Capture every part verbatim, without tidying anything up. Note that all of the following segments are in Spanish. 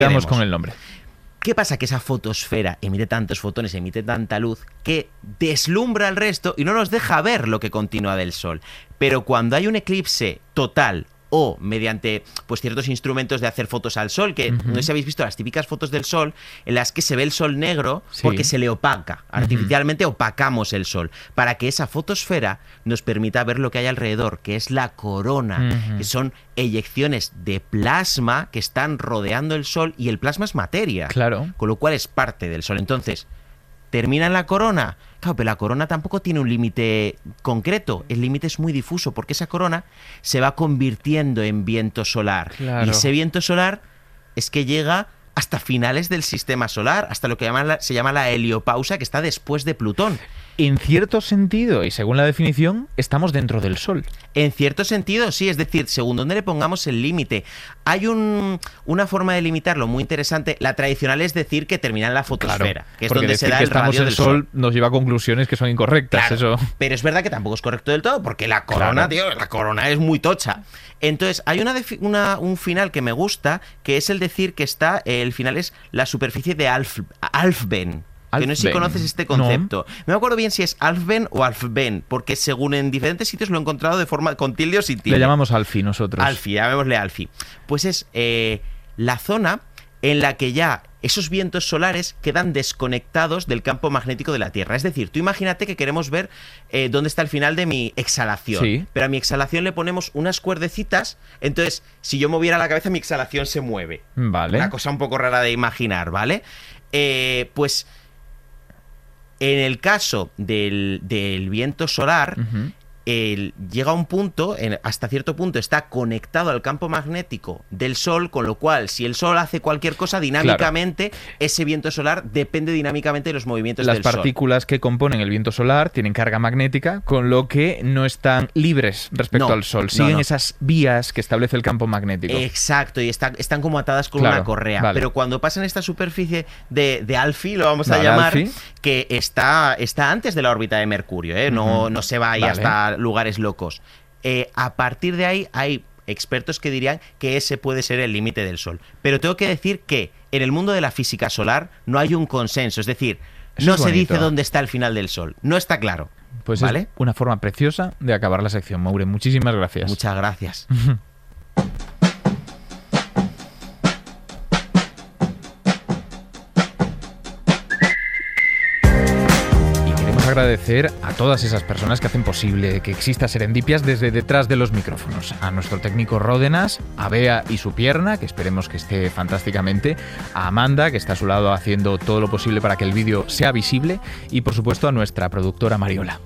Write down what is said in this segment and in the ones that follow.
Vamos con el nombre. ¿Qué pasa? Que esa fotosfera emite tantos fotones, emite tanta luz, que deslumbra al resto y no nos deja ver lo que continúa del Sol. Pero cuando hay un eclipse total o mediante pues ciertos instrumentos de hacer fotos al Sol, que uh-huh. no sé si habéis visto las típicas fotos del Sol en las que se ve el Sol negro sí. porque se le opaca, artificialmente uh-huh. opacamos el Sol, para que esa fotosfera nos permita ver lo que hay alrededor, que es la corona, uh-huh. que son eyecciones de plasma que están rodeando el Sol, y el plasma es materia, claro. con lo cual es parte del Sol. Entonces, ¿termina en la corona? Claro, pero la corona tampoco tiene un límite concreto. El límite es muy difuso porque esa corona se va convirtiendo en viento solar. Claro. Y ese viento solar es que llega hasta finales del sistema solar, hasta lo que llaman la, se llama la heliopausa, que está después de Plutón. En cierto sentido, y según la definición, estamos dentro del Sol. En cierto sentido, sí, es decir, según donde le pongamos el límite. Hay un, una forma de limitarlo muy interesante. La tradicional es decir que termina en la fotosfera, claro, que es donde se da que el estamos radio en del Sol, Sol. Nos lleva a conclusiones que son incorrectas. Claro, eso. Pero es verdad que tampoco es correcto del todo, porque la corona, claro. tío, la corona es muy tocha. Entonces, hay una, una un final que me gusta, que es el decir que está, el final es la superficie de Alf, Alfvén. Que no sé si conoces este concepto. No. No me acuerdo bien si es Alfvén o Alfvén, porque según en diferentes sitios lo he encontrado de forma con tilde o sin tilde. Le llamamos Alfi nosotros. Alfi, llamémosle Alfi. Pues es eh, la zona en la que ya esos vientos solares quedan desconectados del campo magnético de la Tierra. Es decir, tú imagínate que queremos ver eh, dónde está el final de mi exhalación. Sí. Pero a mi exhalación le ponemos unas cuerdecitas, entonces si yo moviera la cabeza mi exhalación se mueve. Vale. Una cosa un poco rara de imaginar, ¿vale? Eh, pues en el caso del, del viento solar, uh-huh. el, llega a un punto, en, hasta cierto punto está conectado al campo magnético del Sol, con lo cual si el Sol hace cualquier cosa dinámicamente, claro. ese viento solar depende dinámicamente de los movimientos Las del Sol. Las partículas que componen el viento solar tienen carga magnética, con lo que no están libres respecto no, al Sol. Siguen no, no. esas vías que establece el campo magnético. Exacto, y está, están como atadas con claro, una correa. Vale. Pero cuando pasan esta superficie de, de Alfie, lo vamos vale, a llamar, Alfie. que está, está antes de la órbita de Mercurio, ¿eh? no, uh-huh. no se va ahí vale. hasta lugares locos. Eh, a partir de ahí hay expertos que dirían que ese puede ser el límite del Sol. Pero tengo que decir que en el mundo de la física solar no hay un consenso. Es decir, Eso no es se dice dónde está el final del Sol. No está claro. Pues ¿vale? Es una forma preciosa de acabar la sección, Maure. Muchísimas gracias. Muchas gracias. Agradecer a todas esas personas que hacen posible que exista Serendipias desde detrás de los micrófonos. A nuestro técnico Ródenas, a Bea y su pierna, que esperemos que esté fantásticamente, a Amanda, que está a su lado haciendo todo lo posible para que el vídeo sea visible, y por supuesto a nuestra productora Mariola.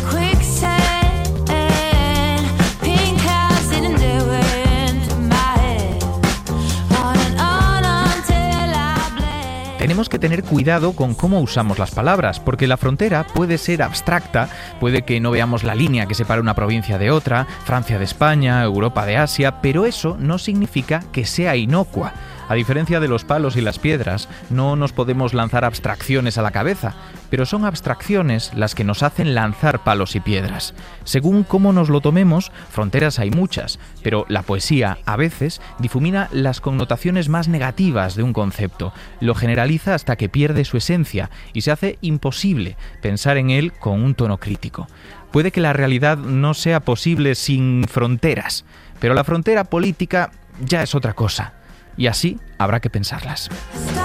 Tenemos que tener cuidado con cómo usamos las palabras, porque la frontera puede ser abstracta, puede que no veamos la línea que separa una provincia de otra, Francia de España, Europa de Asia, pero eso no significa que sea inocua. A diferencia de los palos y las piedras, no nos podemos lanzar abstracciones a la cabeza, pero son abstracciones las que nos hacen lanzar palos y piedras. Según cómo nos lo tomemos, fronteras hay muchas, pero la poesía, a veces, difumina las connotaciones más negativas de un concepto, lo generaliza hasta que pierde su esencia y se hace imposible pensar en él con un tono crítico. Puede que la realidad no sea posible sin fronteras, pero la frontera política ya es otra cosa. Y así habrá que pensarlas.